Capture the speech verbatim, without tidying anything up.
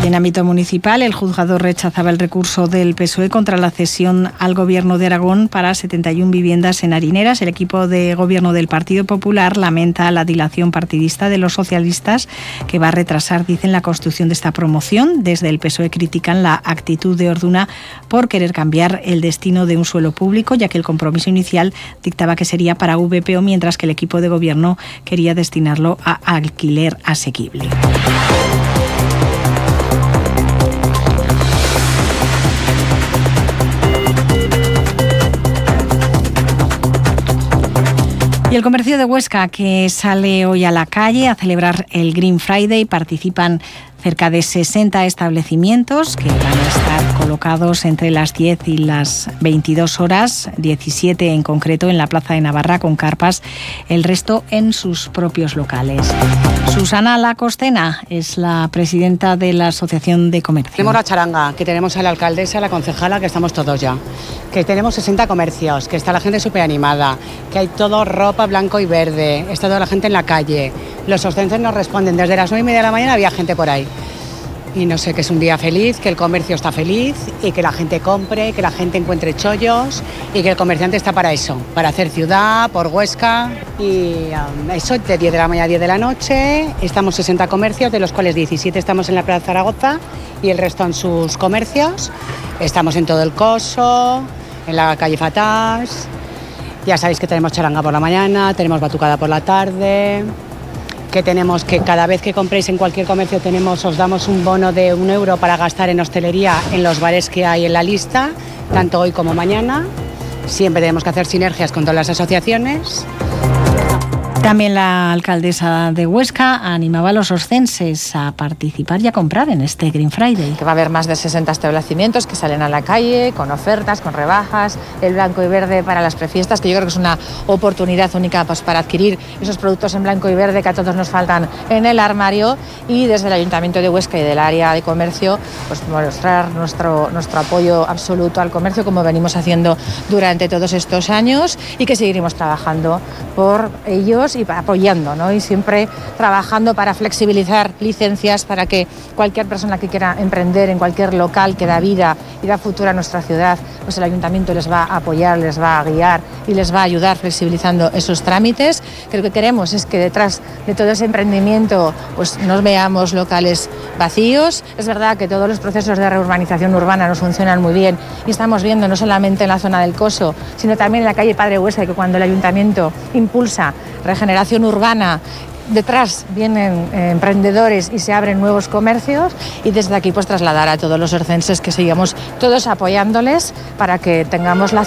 Y en ámbito municipal, el juzgado rechazaba el recurso del P S O E contra la cesión al Gobierno de Aragón para setenta y una viviendas en Harineras. El equipo de gobierno del Partido Popular lamenta la dilación partidista de los socialistas, que va a retrasar, dicen, la construcción de esta promoción. Desde el P S O E critican la actitud de Orduna por querer cambiar el destino de un suelo público, ya que el compromiso inicial dictaba que sería para V P O, mientras que el equipo de gobierno quería destinarlo a alquiler asequible. Y el comercio de Huesca, que sale hoy a la calle a celebrar el Green Friday, participan cerca de sesenta establecimientos que van a estar colocados entre las diez y las veintidós horas, diecisiete en concreto en la Plaza de Navarra con carpas, el resto en sus propios locales. Susana Lacostena es la presidenta de la Asociación de Comercio. Tenemos la charanga, que tenemos a la alcaldesa, a la concejala, que estamos todos ya. Que tenemos sesenta comercios, que está la gente súper animada, que hay todo ropa blanco y verde, está toda la gente en la calle. Los ostenses nos responden, desde las nueve y media de la mañana había gente por ahí. Y no sé, que es un día feliz, que el comercio está feliz y que la gente compre, que la gente encuentre chollos y que el comerciante está para eso, para hacer ciudad, por Huesca. Y um, eso, de diez de la mañana a diez de la noche, estamos sesenta comercios, de los cuales diecisiete estamos en la Plaza Zaragoza y el resto en sus comercios. Estamos en todo el Coso, en la calle Fatás. Ya sabéis que tenemos charanga por la mañana, tenemos batucada por la tarde, que tenemos que cada vez que compréis en cualquier comercio tenemos, os damos un bono de un euro para gastar en hostelería en los bares que hay en la lista, tanto hoy como mañana. Siempre tenemos que hacer sinergias con todas las asociaciones. También la alcaldesa de Huesca animaba a los oscenses a participar y a comprar en este Green Friday. Que va a haber más de sesenta establecimientos que salen a la calle con ofertas, con rebajas, el blanco y verde para las prefiestas, que yo creo que es una oportunidad única pues, para adquirir esos productos en blanco y verde que a todos nos faltan en el armario, y desde el Ayuntamiento de Huesca y del área de comercio pues mostrar nuestro, nuestro apoyo absoluto al comercio, como venimos haciendo durante todos estos años, y que seguiremos trabajando por ellos y apoyando, ¿no? Y siempre trabajando para flexibilizar licencias para que cualquier persona que quiera emprender en cualquier local que da vida y da futuro a nuestra ciudad, pues el ayuntamiento les va a apoyar, les va a guiar y les va a ayudar flexibilizando esos trámites. Que lo que queremos es que detrás de todo ese emprendimiento pues nos veamos locales vacíos. Es verdad que todos los procesos de reurbanización urbana nos funcionan muy bien y estamos viendo no solamente en la zona del Coso, sino también en la calle Padre Huesca, que cuando el ayuntamiento impulsa regeneración urbana, detrás vienen eh, emprendedores y se abren nuevos comercios, y desde aquí pues trasladar a todos los orcenses que sigamos todos apoyándoles para que tengamos la